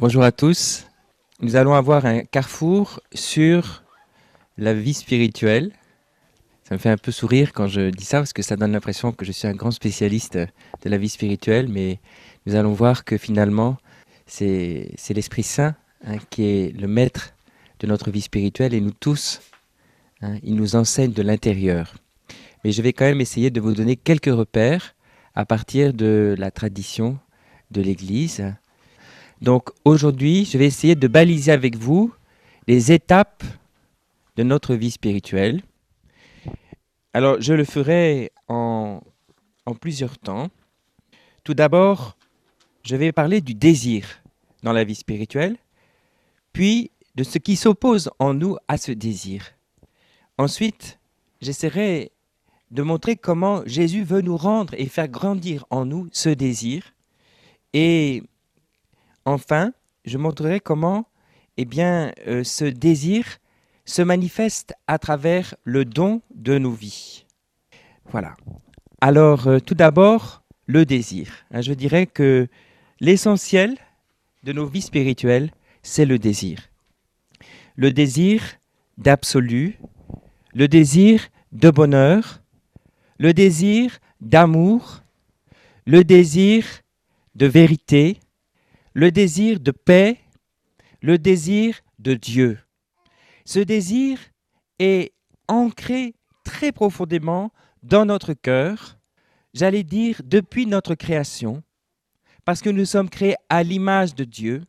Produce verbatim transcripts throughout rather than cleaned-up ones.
Bonjour à tous. Nous allons avoir un carrefour sur la vie spirituelle. Ça me fait un peu sourire quand je dis ça parce que ça donne l'impression que je suis un grand spécialiste de la vie spirituelle, mais nous allons voir que finalement, c'est, c'est l'Esprit Saint hein, qui est le maître de notre vie spirituelle et nous tous, hein, il nous enseigne de l'intérieur. Mais je vais quand même essayer de vous donner quelques repères à partir de la tradition de l'Église. Donc aujourd'hui, je vais essayer de baliser avec vous les étapes de notre vie spirituelle. Alors je le ferai en, en plusieurs temps. Tout d'abord, je vais parler du désir dans la vie spirituelle, puis de ce qui s'oppose en nous à ce désir. Ensuite, j'essaierai de montrer comment Jésus veut nous rendre et faire grandir en nous ce désir. Et enfin, je montrerai comment eh bien, euh, ce désir se manifeste à travers le don de nos vies. Voilà. Alors, euh, tout d'abord, le désir. Hein, je dirais que l'essentiel de nos vies spirituelles, c'est le désir. Le désir d'absolu, le désir de bonheur, le désir d'amour, le désir de vérité, le désir de paix, le désir de Dieu. Ce désir est ancré très profondément dans notre cœur, j'allais dire depuis notre création, parce que nous sommes créés à l'image de Dieu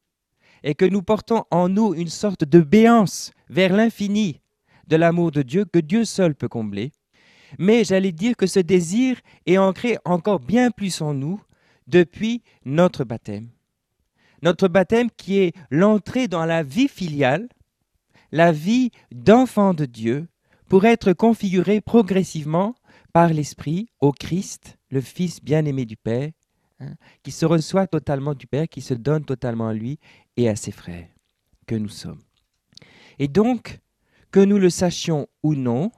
et que nous portons en nous une sorte de béance vers l'infini de l'amour de Dieu que Dieu seul peut combler. Mais j'allais dire que ce désir est ancré encore bien plus en nous depuis notre baptême. Notre baptême qui est l'entrée dans la vie filiale, la vie d'enfant de Dieu, pour être configuré progressivement par l'Esprit au Christ, le Fils bien-aimé du Père, hein, qui se reçoit totalement du Père, qui se donne totalement à lui et à ses frères, que nous sommes. Et donc, que nous le sachions ou non,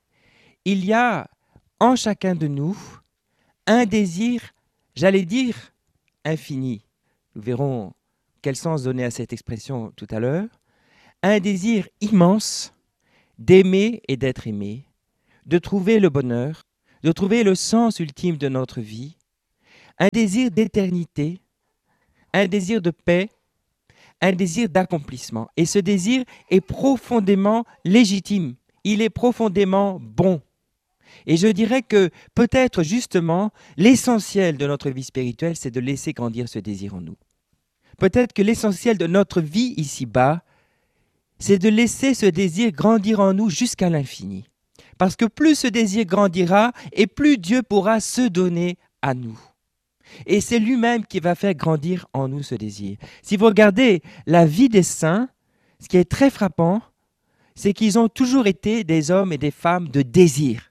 il y a en chacun de nous un désir, j'allais dire, infini. Nous verrons quel sens donner à cette expression tout à l'heure. Un désir immense d'aimer et d'être aimé, de trouver le bonheur, de trouver le sens ultime de notre vie, un désir d'éternité, un désir de paix, un désir d'accomplissement. Et ce désir est profondément légitime, il est profondément bon. Et je dirais que peut-être justement l'essentiel de notre vie spirituelle, c'est de laisser grandir ce désir en nous. Peut-être que l'essentiel de notre vie ici-bas, c'est de laisser ce désir grandir en nous jusqu'à l'infini. Parce que plus ce désir grandira et plus Dieu pourra se donner à nous. Et c'est lui-même qui va faire grandir en nous ce désir. Si vous regardez la vie des saints, ce qui est très frappant, c'est qu'ils ont toujours été des hommes et des femmes de désir,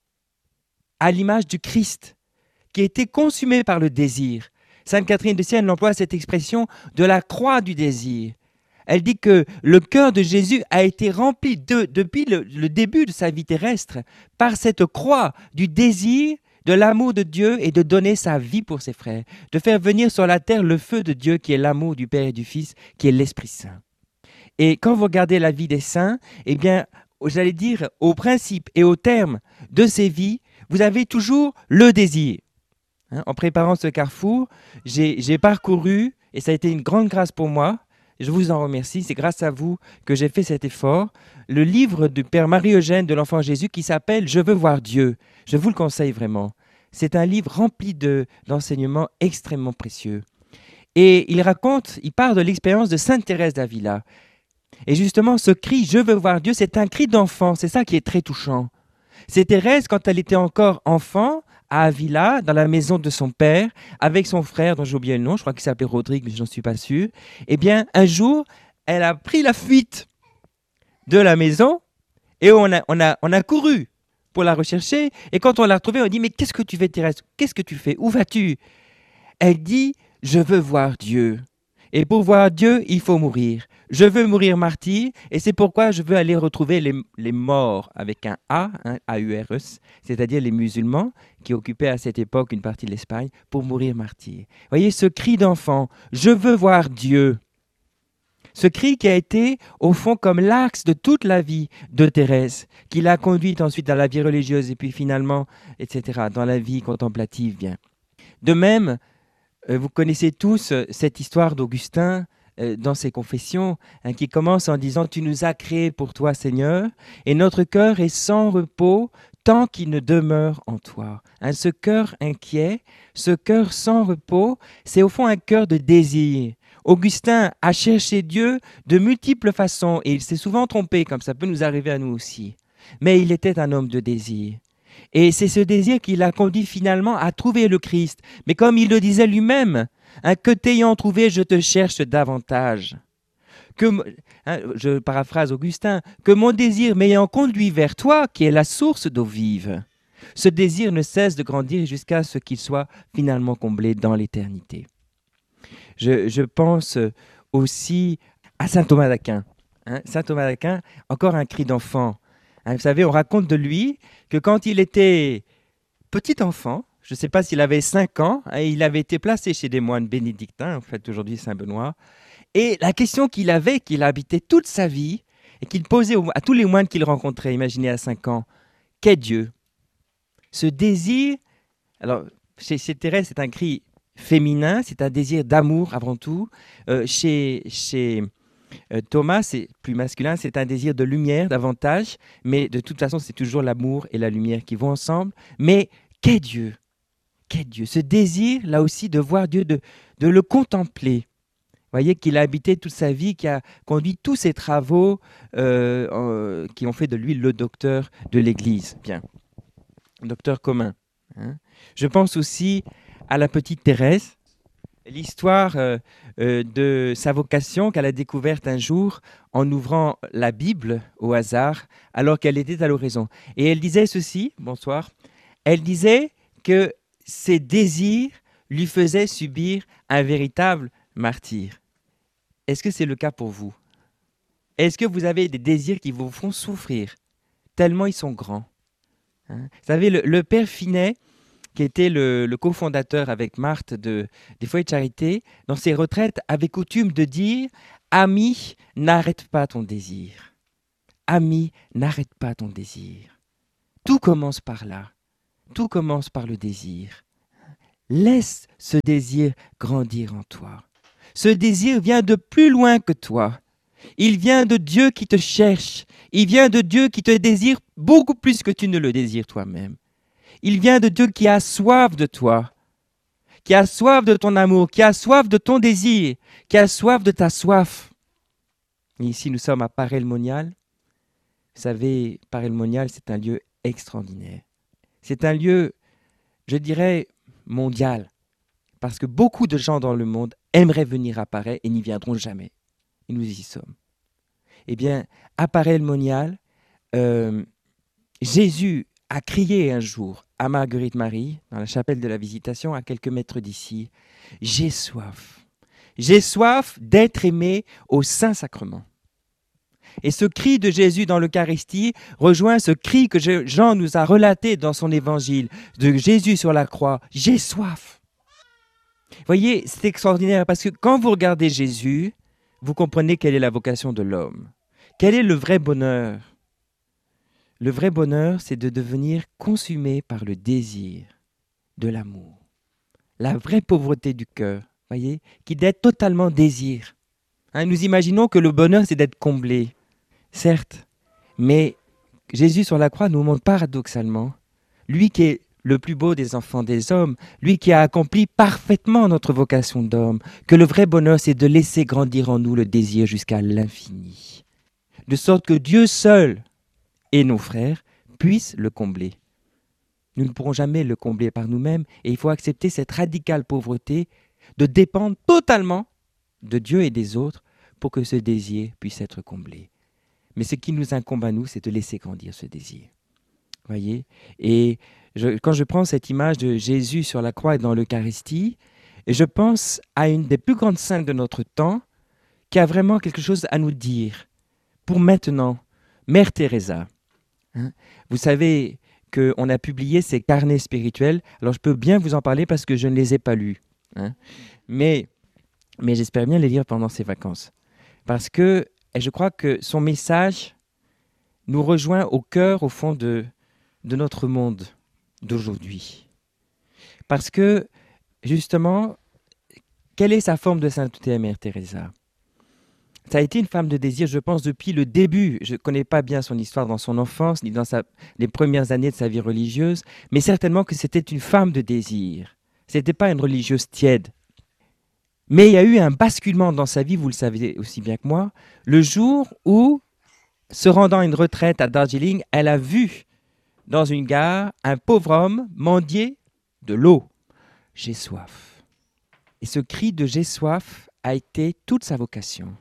à l'image du Christ, qui a été consumé par le désir. Sainte Catherine de Sienne emploie cette expression de la croix du désir. Elle dit que le cœur de Jésus a été rempli de, depuis le, le début de sa vie terrestre par cette croix du désir, de l'amour de Dieu et de donner sa vie pour ses frères, de faire venir sur la terre le feu de Dieu qui est l'amour du Père et du Fils, qui est l'Esprit Saint. Et quand vous regardez la vie des saints, eh bien, j'allais dire, au principe et au terme de ces vies, vous avez toujours le désir. Hein, en préparant ce carrefour, j'ai, j'ai parcouru, et ça a été une grande grâce pour moi, je vous en remercie, c'est grâce à vous que j'ai fait cet effort, le livre du Père Marie-Eugène de l'Enfant Jésus qui s'appelle « Je veux voir Dieu ». Je vous le conseille vraiment. C'est un livre rempli de, d'enseignements extrêmement précieux. Et il raconte, il part de l'expérience de Sainte Thérèse d'Avila. Et justement, ce cri « Je veux voir Dieu », c'est un cri d'enfant, c'est ça qui est très touchant. C'est Thérèse, quand elle était encore enfant, à Avila, dans la maison de son père, avec son frère, dont j'ai oublié le nom, je crois qu'il s'appelait Rodrigue, mais je n'en suis pas sûr. Eh bien, un jour, elle a pris la fuite de la maison et on a, on a, on a couru pour la rechercher. Et quand on l'a retrouvée, on dit « Mais qu'est-ce que tu fais, Thérèse ? Qu'est-ce que tu fais ? Où vas-tu » Elle dit « Je veux voir Dieu ». Et pour voir Dieu, il faut mourir. Je veux mourir martyr et c'est pourquoi je veux aller retrouver les, les morts avec un A, hein, A U R S, c'est-à-dire les musulmans qui occupaient à cette époque une partie de l'Espagne pour mourir martyr. Vous voyez ce cri d'enfant, je veux voir Dieu. Ce cri qui a été au fond comme l'axe de toute la vie de Thérèse, qui l'a conduite ensuite dans la vie religieuse et puis finalement, et cetera, dans la vie contemplative bien. De même, vous connaissez tous cette histoire d'Augustin dans ses confessions, hein, qui commence en disant « Tu nous as créés pour toi, Seigneur, et notre cœur est sans repos tant qu'il ne demeure en toi. Hein, » Ce cœur inquiet, ce cœur sans repos, c'est au fond un cœur de désir. Augustin a cherché Dieu de multiples façons et il s'est souvent trompé, comme ça peut nous arriver à nous aussi. Mais il était un homme de désir. Et c'est ce désir qui l'a conduit finalement à trouver le Christ. Mais comme il le disait lui-même, hein, que t'ayant trouvé, je te cherche davantage. Que, hein, je paraphrase Augustin, que mon désir m'ayant conduit vers toi, qui est la source d'eau vive, ce désir ne cesse de grandir jusqu'à ce qu'il soit finalement comblé dans l'éternité. Je, je pense aussi à saint Thomas d'Aquin. Hein, saint Thomas d'Aquin, encore un cri d'enfant. Hein, vous savez, on raconte de lui que quand il était petit enfant, je ne sais pas s'il avait cinq ans, hein, il avait été placé chez des moines bénédictins, en fait aujourd'hui Saint-Benoît, et la question qu'il avait, qu'il a habité toute sa vie, et qu'il posait à tous les moines qu'il rencontrait, imaginez à cinq ans, qu'est Dieu? Ce désir, alors chez, chez Thérèse c'est un cri féminin, c'est un désir d'amour avant tout, euh, chez... chez Euh, Thomas, c'est plus masculin, c'est un désir de lumière davantage, mais de toute façon, c'est toujours l'amour et la lumière qui vont ensemble. Mais qu'est Dieu? Qu'est Dieu? Ce désir, là aussi, de voir Dieu, de, de le contempler. Vous voyez qu'il a habité toute sa vie, qui a conduit tous ses travaux, euh, euh, qui ont fait de lui le docteur de l'Église. Bien, docteur commun. Hein. Je pense aussi à la petite Thérèse, l'histoire euh, euh, de sa vocation qu'elle a découverte un jour en ouvrant la Bible au hasard alors qu'elle était à l'horizon. Et elle disait ceci, bonsoir, elle disait que ses désirs lui faisaient subir un véritable martyre. Est-ce que c'est le cas pour vous? Est-ce que vous avez des désirs qui vous font souffrir tellement ils sont grands? Hein? Vous savez, le, le père Finet, qui était le, le cofondateur avec Marthe de, des Foyers de Charité, dans ses retraites, avait coutume de dire « Ami, n'arrête pas ton désir. Ami, n'arrête pas ton désir. » Tout commence par là. Tout commence par le désir. Laisse ce désir grandir en toi. Ce désir vient de plus loin que toi. Il vient de Dieu qui te cherche. Il vient de Dieu qui te désire beaucoup plus que tu ne le désires toi-même. Il vient de Dieu qui a soif de toi, qui a soif de ton amour, qui a soif de ton désir, qui a soif de ta soif. Et ici, nous sommes à Paray-le-Monial. Vous savez, Paray-le-Monial, c'est un lieu extraordinaire. C'est un lieu, je dirais, mondial, parce que beaucoup de gens dans le monde aimeraient venir à Paray et n'y viendront jamais. Et nous y sommes. Eh bien, à Paray-le-Monial, euh, Jésus a crié un jour à Marguerite Marie, dans la chapelle de la Visitation, à quelques mètres d'ici, « J'ai soif. J'ai soif d'être aimé au Saint-Sacrement. » Et ce cri de Jésus dans l'Eucharistie rejoint ce cri que Jean nous a relaté dans son évangile, de Jésus sur la croix, « J'ai soif. » Vous voyez, c'est extraordinaire parce que quand vous regardez Jésus, vous comprenez quelle est la vocation de l'homme. Quel est le vrai bonheur? Le vrai bonheur, c'est de devenir consumé par le désir de l'amour. La vraie pauvreté du cœur, voyez, qui d'être totalement désir. Hein, nous imaginons que le bonheur, c'est d'être comblé. Certes, mais Jésus sur la croix nous montre paradoxalement, lui qui est le plus beau des enfants des hommes, lui qui a accompli parfaitement notre vocation d'homme, que le vrai bonheur, c'est de laisser grandir en nous le désir jusqu'à l'infini. De sorte que Dieu seul et nos frères puissent le combler. Nous ne pourrons jamais le combler par nous-mêmes et il faut accepter cette radicale pauvreté de dépendre totalement de Dieu et des autres pour que ce désir puisse être comblé. Mais ce qui nous incombe à nous, c'est de laisser grandir ce désir. Voyez? Et je, quand je prends cette image de Jésus sur la croix et dans l'Eucharistie, Et je pense à une des plus grandes saintes de notre temps qui a vraiment quelque chose à nous dire. Pour maintenant, Mère Teresa. Hein. Vous savez qu'on a publié ces carnets spirituels. Alors je peux bien vous en parler parce que je ne les ai pas lus. Hein. Mais, mais j'espère bien les lire pendant ces vacances. Parce que je crois que son message nous rejoint au cœur, au fond, de, de notre monde d'aujourd'hui. Parce que, justement, quelle est sa forme de sainteté à Mère Teresa ? Ça a été une femme de désir, je pense, depuis le début. Je ne connais pas bien son histoire dans son enfance, ni dans sa, les premières années de sa vie religieuse, mais certainement que c'était une femme de désir. Ce n'était pas une religieuse tiède. Mais il y a eu un basculement dans sa vie, vous le savez aussi bien que moi, le jour où, se rendant à une retraite à Darjeeling, elle a vu dans une gare un pauvre homme mendier de l'eau. « J'ai soif ». Et ce cri de « j'ai soif » a été toute sa vocation.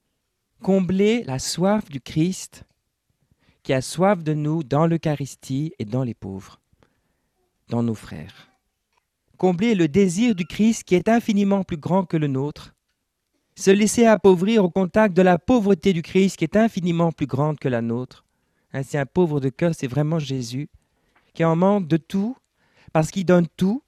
Combler la soif du Christ qui a soif de nous dans l'Eucharistie et dans les pauvres, dans nos frères. Combler le désir du Christ qui est infiniment plus grand que le nôtre. Se laisser appauvrir au contact de la pauvreté du Christ qui est infiniment plus grande que la nôtre. Hein, c'est un pauvre de cœur, c'est vraiment Jésus qui en manque de tout parce qu'il donne tout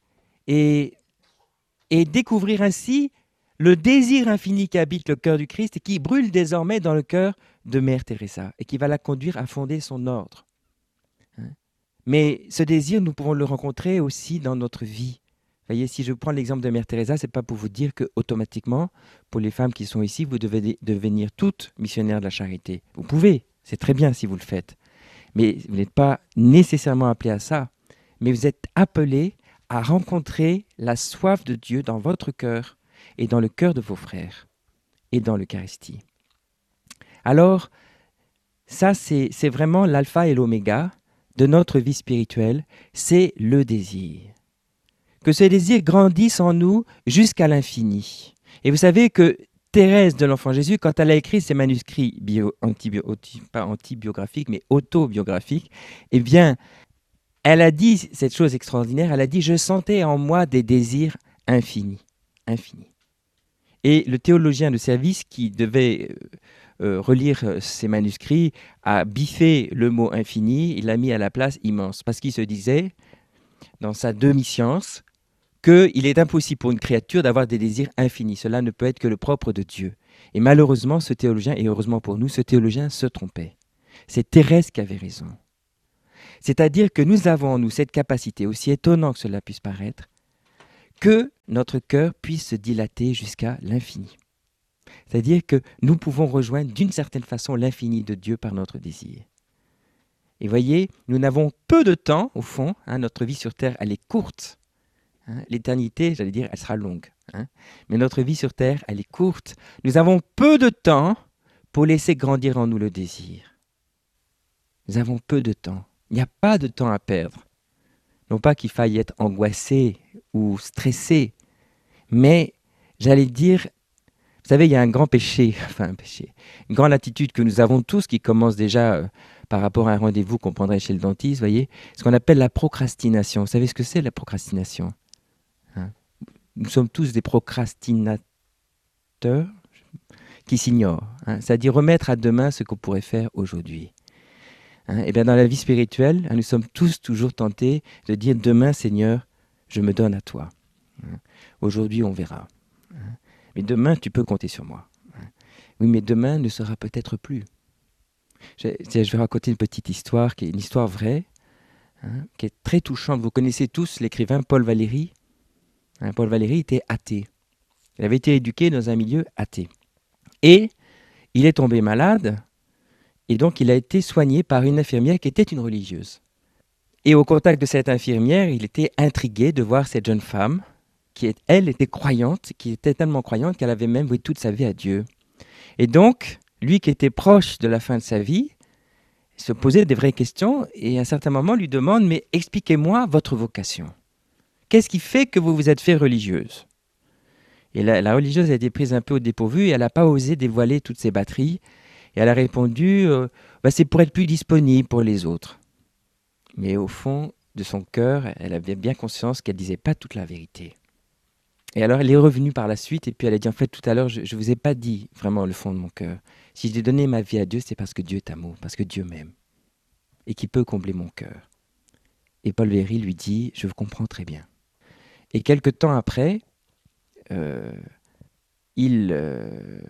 et, et découvrir ainsi le désir infini qui habite le cœur du Christ et qui brûle désormais dans le cœur de Mère Teresa et qui va la conduire à fonder son ordre. Hein. Mais ce désir, nous pouvons le rencontrer aussi dans notre vie. Vous voyez, si je prends l'exemple de Mère Teresa, ce n'est pas pour vous dire que automatiquement, pour les femmes qui sont ici, vous devez devenir toutes missionnaires de la charité. Vous pouvez, c'est très bien si vous le faites. Mais vous n'êtes pas nécessairement appelés à ça. Mais vous êtes appelés à rencontrer la soif de Dieu dans votre cœur et dans le cœur de vos frères, et dans l'Eucharistie. Alors, ça, c'est, c'est vraiment l'alpha et l'oméga de notre vie spirituelle, c'est le désir. Que ce désir grandisse en nous jusqu'à l'infini. Et vous savez que Thérèse de l'Enfant Jésus, quand elle a écrit ses manuscrits bio, antibio, pas antibiographiques, mais autobiographiques, eh bien, elle a dit cette chose extraordinaire, elle a dit « Je sentais en moi des désirs infinis, infinis. » Et le théologien de service qui devait euh, relire ces manuscrits a biffé le mot infini, il l'a mis à la place immense, parce qu'il se disait, dans sa demi-science, qu'il est impossible pour une créature d'avoir des désirs infinis. Cela ne peut être que le propre de Dieu. Et malheureusement, ce théologien, et heureusement pour nous, ce théologien se trompait. C'est Thérèse qui avait raison. C'est-à-dire que nous avons en nous cette capacité, aussi étonnant que cela puisse paraître, que notre cœur puisse se dilater jusqu'à l'infini. C'est-à-dire que nous pouvons rejoindre d'une certaine façon l'infini de Dieu par notre désir. Et voyez, nous n'avons peu de temps, au fond, hein, notre vie sur Terre, elle est courte. Hein, l'éternité, j'allais dire, elle sera longue. Hein, mais notre vie sur Terre, elle est courte. Nous avons peu de temps pour laisser grandir en nous le désir. Nous avons peu de temps. Il n'y a pas de temps à perdre. Non pas qu'il faille être angoissé ou stressé, mais j'allais dire, vous savez, il y a un grand péché, enfin un péché, une grande attitude que nous avons tous qui commence déjà euh, par rapport à un rendez-vous qu'on prendrait chez le dentiste, voyez, ce qu'on appelle la procrastination. Vous savez ce que c'est la procrastination ? Hein ? Nous sommes tous des procrastinateurs qui s'ignorent. Hein ? C'est-à-dire remettre à demain ce qu'on pourrait faire aujourd'hui. Hein, et bien dans la vie spirituelle, hein, nous sommes tous toujours tentés de dire « Demain, Seigneur, je me donne à toi. Hein, aujourd'hui, on verra. Hein, mais demain, tu peux compter sur moi. Hein, oui, mais demain ne sera peut-être plus. » je, je vais raconter une petite histoire, qui est une histoire vraie, hein, qui est très touchante. Vous connaissez tous l'écrivain Paul Valéry. Hein, Paul Valéry était athée. Il avait été éduqué dans un milieu athée. Et il est tombé malade. Et donc, il a été soigné par une infirmière qui était une religieuse. Et au contact de cette infirmière, il était intrigué de voir cette jeune femme, qui, elle, était croyante, qui était tellement croyante qu'elle avait même voué toute sa vie à Dieu. Et donc, lui qui était proche de la fin de sa vie, se posait des vraies questions et à un certain moment lui demande « Mais expliquez-moi votre vocation. Qu'est-ce qui fait que vous vous êtes fait religieuse ?» Et la, la religieuse a été prise un peu au dépourvu et elle n'a pas osé dévoiler toutes ses batteries. Et elle a répondu euh, bah, « c'est pour être plus disponible pour les autres ». Mais au fond de son cœur, elle avait bien conscience qu'elle ne disait pas toute la vérité. Et alors, elle est revenue par la suite et puis elle a dit, en fait, tout à l'heure, je ne vous ai pas dit vraiment le fond de mon cœur. Si j'ai donné ma vie à Dieu, c'est parce que Dieu est amour, parce que Dieu m'aime et qui peut combler mon cœur. Et Paul Véry lui dit, je vous comprends très bien. Et quelque temps après, euh, il, euh,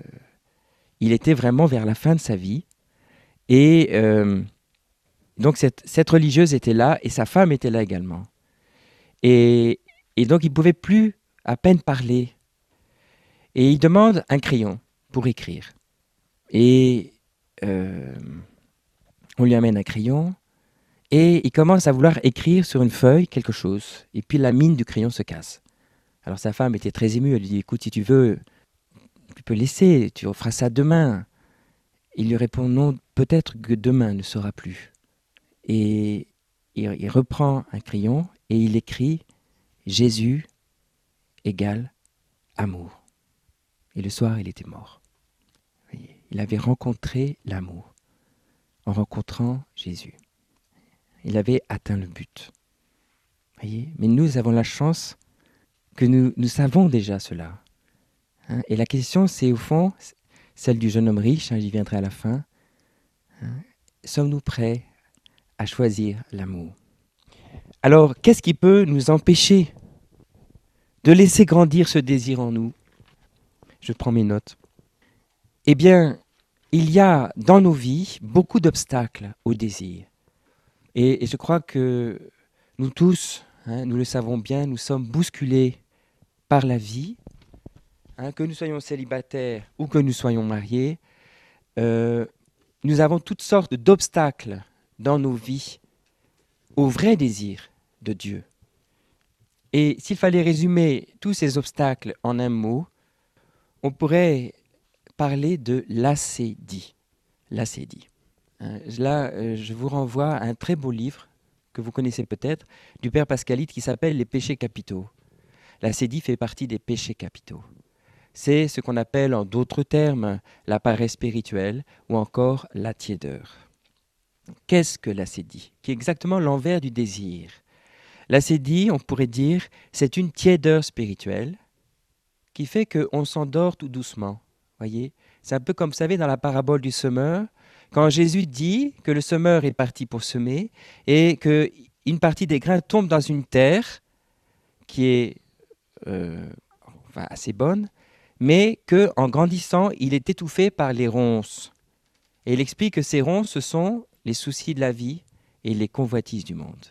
il était vraiment vers la fin de sa vie. Et euh, donc cette, cette religieuse était là et sa femme était là également. Et, et donc il ne pouvait plus à peine parler. Et il demande un crayon pour écrire. Et euh, on lui amène un crayon et il commence à vouloir écrire sur une feuille quelque chose. Et puis la mine du crayon se casse. Alors sa femme était très émue. Elle lui dit, écoute, si tu veux, tu peux laisser, tu feras ça demain. Il lui répond, non, peut-être que demain ne sera plus. Et il, il reprend un crayon et il écrit Jésus égale amour. Et le soir, il était mort. Il avait rencontré l'amour en rencontrant Jésus. Il avait atteint le but. Voyez, mais nous avons la chance que nous, nous savons déjà cela. Hein, et la question, c'est au fond celle du jeune homme riche, hein, j'y viendrai à la fin. Hein, sommes-nous prêts à choisir l'amour? Alors, qu'est-ce qui peut nous empêcher de laisser grandir ce désir en nous? Je prends mes notes. Eh bien, il y a dans nos vies beaucoup d'obstacles au désir. Et, et je crois que nous tous, hein, nous le savons bien, nous sommes bousculés par la vie, hein, que nous soyons célibataires ou que nous soyons mariés. Euh, nous avons toutes sortes d'obstacles dans nos vies au vrai désir de Dieu. Et s'il fallait résumer tous ces obstacles en un mot, on pourrait parler de l'acédie. L'acédie. Hein, là, euh, je vous renvoie à un très beau livre que vous connaissez peut-être, du père Pascalite, qui s'appelle « Les péchés capitaux ». L'acédie fait partie des péchés capitaux. C'est ce qu'on appelle en d'autres termes la paresse spirituelle ou encore la tiédeur. Qu'est-ce que l'acédie? Qui est exactement l'envers du désir. L'acédie, on pourrait dire, c'est une tiédeur spirituelle qui fait qu'on s'endort tout doucement. Voyez, c'est un peu comme vous savez dans la parabole du semeur, quand Jésus dit que le semeur est parti pour semer et qu'une partie des grains tombe dans une terre qui est euh, enfin, assez bonne, mais qu'en grandissant, il est étouffé par les ronces. Et il explique que ces ronces, ce sont les soucis de la vie et les convoitises du monde.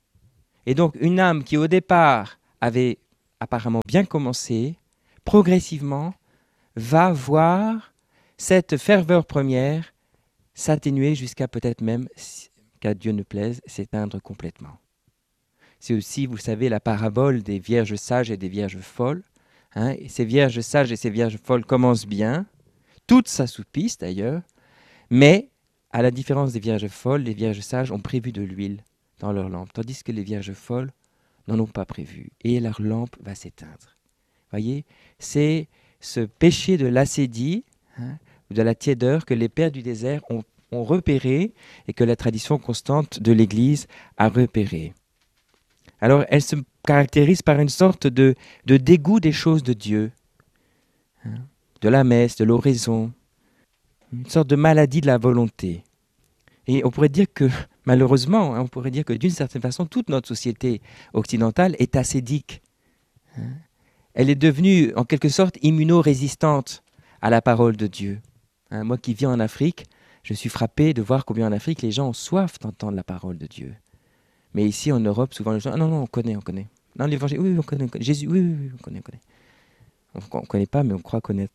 Et donc une âme qui au départ avait apparemment bien commencé, progressivement va voir cette ferveur première s'atténuer jusqu'à peut-être même, qu'à Dieu ne plaise, s'éteindre complètement. C'est aussi, vous savez, la parabole des vierges sages et des vierges folles. Hein, et ces vierges sages et ces vierges folles commencent bien, toutes s'assoupissent d'ailleurs, mais à la différence des vierges folles, les vierges sages ont prévu de l'huile dans leur lampe, tandis que les vierges folles n'en ont pas prévu, et leur lampe va s'éteindre. Voyez, c'est ce péché de l'acédie, hein, ou de la tiédeur que les pères du désert ont, ont repéré et que la tradition constante de l'Église a repéré. Alors, elle se caractérise par une sorte de, de dégoût des choses de Dieu, hein, de la messe, de l'oraison, une sorte de maladie de la volonté. Et on pourrait dire que, malheureusement, on pourrait dire que d'une certaine façon, toute notre société occidentale est acédique. Hein. Elle est devenue, en quelque sorte, immunorésistante à la parole de Dieu. Hein, moi qui vis en Afrique, je suis frappé de voir combien en Afrique les gens ont soif d'entendre la parole de Dieu. Mais ici, en Europe, souvent les gens, ah non, non, on connaît, on connaît. Non, l'évangile, oui, oui, on connaît, on connaît. Jésus, oui, oui, oui, on connaît, on connaît. On ne connaît pas, mais on croit connaître.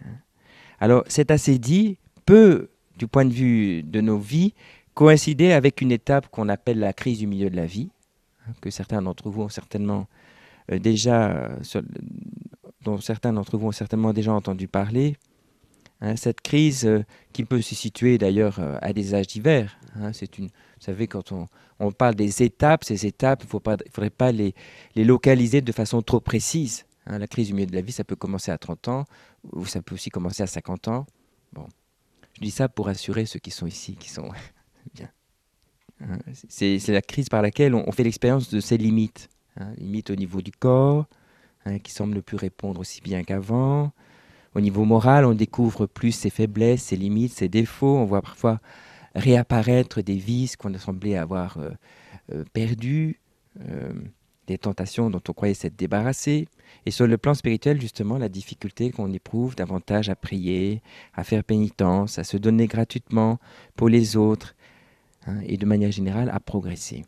Alors, cet acédie peut, du point de vue de nos vies, coïncider avec une étape qu'on appelle la crise du milieu de la vie, que certains d'entre vous ont certainement euh, déjà, euh, sur, dont certains d'entre vous ont certainement déjà entendu parler. Hein, cette crise euh, qui peut se situer d'ailleurs euh, à des âges divers. Hein, c'est une, vous savez, quand on, on parle des étapes, ces étapes, il ne faudrait pas les, les localiser de façon trop précise. Hein, la crise du milieu de la vie, ça peut commencer à trente ans, ou ça peut aussi commencer à cinquante ans. Bon. Je dis ça pour rassurer ceux qui sont ici, qui sont bien. Hein, c'est, c'est la crise par laquelle on, on fait l'expérience de ses limites. Hein, limites au niveau du corps, hein, qui semble ne plus répondre aussi bien qu'avant. Au niveau moral, on découvre plus ses faiblesses, ses limites, ses défauts. On voit parfois réapparaître des vices qu'on a semblé avoir euh, euh, perdus, euh, des tentations dont on croyait s'être débarrassé. Et sur le plan spirituel, justement, la difficulté qu'on éprouve davantage à prier, à faire pénitence, à se donner gratuitement pour les autres, hein, et de manière générale à progresser.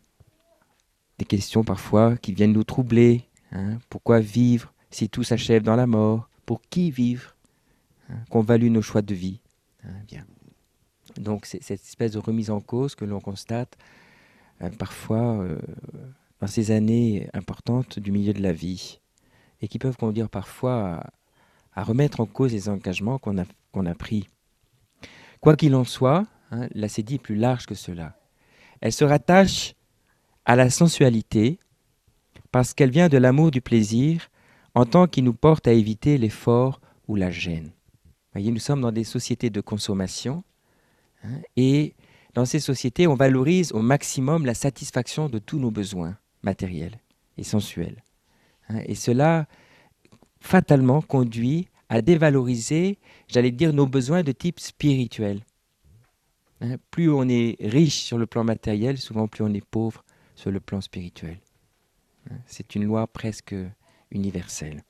Des questions parfois qui viennent nous troubler. Hein, pourquoi vivre si tout s'achève dans la mort? Pour qui vivre? Hein, qu'ont valu nos choix de vie? Hein, bien. Donc c'est cette espèce de remise en cause que l'on constate euh, parfois euh, dans ces années importantes du milieu de la vie et qui peuvent conduire parfois à, à remettre en cause les engagements qu'on a, qu'on a pris. Quoi qu'il en soit, hein, la cédille est plus large que cela. Elle se rattache à la sensualité parce qu'elle vient de l'amour du plaisir en tant qu'il nous porte à éviter l'effort ou la gêne. Vous voyez, nous sommes dans des sociétés de consommation, hein, et dans ces sociétés, on valorise au maximum la satisfaction de tous nos besoins matériels et sensuels. Hein, et cela, fatalement, conduit à dévaloriser, j'allais dire, nos besoins de type spirituel. Hein, plus on est riche sur le plan matériel, souvent plus on est pauvre sur le plan spirituel. Hein, c'est une loi presque universelle.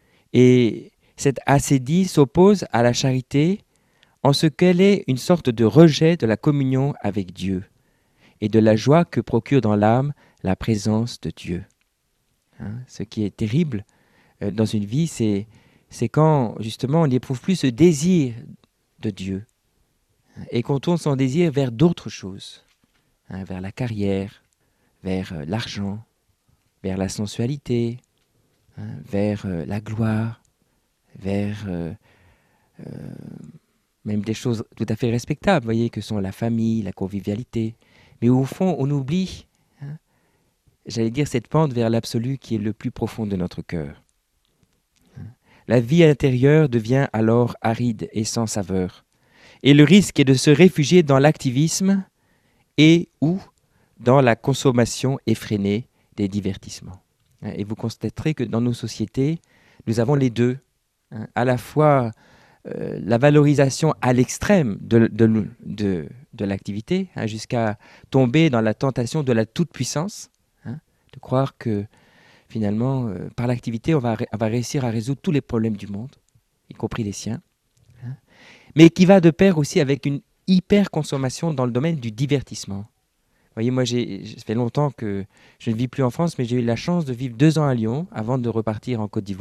Et cette ascédie s'oppose à la charité en ce qu'elle est une sorte de rejet de la communion avec Dieu et de la joie que procure dans l'âme la présence de Dieu. Hein, ce qui est terrible euh, dans une vie, c'est, c'est quand justement on n'éprouve plus ce désir de Dieu, hein, et qu'on tourne son désir vers d'autres choses, hein, vers la carrière, vers euh, l'argent, vers la sensualité, hein, vers euh, la gloire, vers euh, euh, même des choses tout à fait respectables, vous voyez, que sont la famille, la convivialité. Mais au fond, on oublie, hein, j'allais dire, cette pente vers l'absolu qui est le plus profond de notre cœur. La vie intérieure devient alors aride et sans saveur. Et le risque est de se réfugier dans l'activisme et ou dans la consommation effrénée des divertissements. Et vous constaterez que dans nos sociétés, nous avons les deux. Hein, à la fois euh, la valorisation à l'extrême de, de, de, de l'activité, hein, jusqu'à tomber dans la tentation de la toute-puissance, hein, de croire que finalement, euh, par l'activité, on va, on va réussir à résoudre tous les problèmes du monde, y compris les siens, hein, mais qui va de pair aussi avec une hyper-consommation dans le domaine du divertissement. Vous voyez, moi, j'ai, ça fait longtemps que je ne vis plus en France, mais j'ai eu la chance de vivre deux ans à Lyon avant de repartir en Côte d'Ivoire.